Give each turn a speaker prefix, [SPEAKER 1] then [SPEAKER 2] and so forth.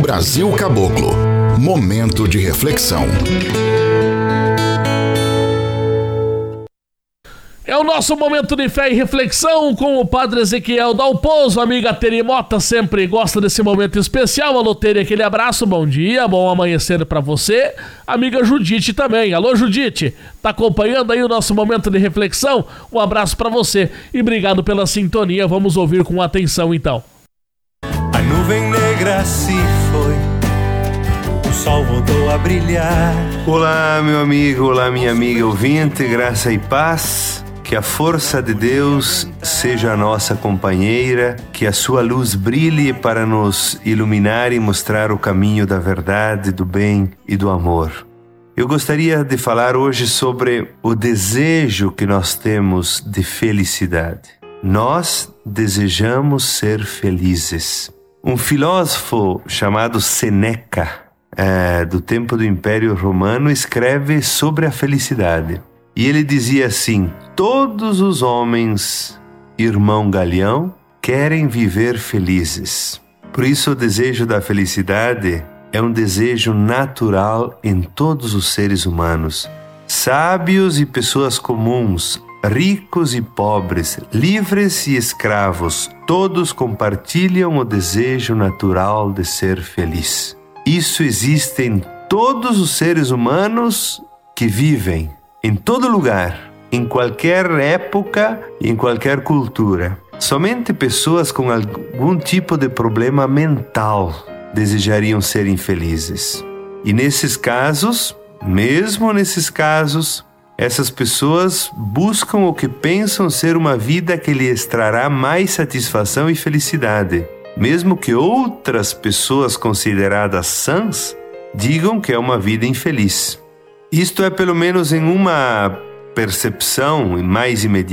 [SPEAKER 1] Brasil Caboclo. Momento de reflexão.
[SPEAKER 2] É o nosso momento de fé e reflexão com o Padre Ezequiel Dalpozo. Amiga Teri Mota sempre gosta desse momento especial. Alô, Teri, aquele abraço, bom dia, bom amanhecer pra você. Amiga Judite também. Alô, Judite, tá acompanhando aí o nosso momento de reflexão? Um abraço pra você e obrigado pela sintonia. Vamos ouvir com atenção então.
[SPEAKER 3] A nuvem negra se foi, o sol voltou a brilhar.
[SPEAKER 4] Olá, meu amigo, olá, minha amiga ouvinte, graça e paz. Que a força de Deus seja a nossa companheira, que a sua luz brilhe para nos iluminar e mostrar o caminho da verdade, do bem e do amor. Eu gostaria de falar hoje sobre o desejo que nós temos de felicidade. Nós desejamos ser felizes. Um filósofo chamado Sêneca, do tempo do Império Romano, escreve sobre a felicidade. E ele dizia assim: todos os homens, irmão Galeão, querem viver felizes. Por isso o desejo da felicidade é um desejo natural em todos os seres humanos. Sábios e pessoas comuns, ricos e pobres, livres e escravos, todos compartilham o desejo natural de ser feliz. Isso existe em todos os seres humanos que vivem em todo lugar, em qualquer época e em qualquer cultura. Somente pessoas com algum tipo de problema mental desejariam ser infelizes. E nesses casos, mesmo nesses casos, essas pessoas buscam o que pensam ser uma vida que lhes trará mais satisfação e felicidade, mesmo que outras pessoas consideradas sãs digam que é uma vida infeliz. Isto é pelo menos em uma percepção mais imediata.